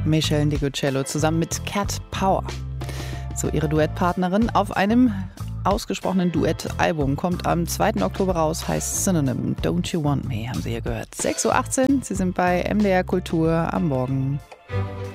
Michelle DiGuccello zusammen mit Cat Power. So, ihre Duettpartnerin auf einem ausgesprochenen Duettalbum. Kommt am 2. Oktober raus, heißt Synonym. Don't You Want Me, haben Sie hier gehört. 6.18 Uhr, Sie sind bei MDR Kultur am Morgen.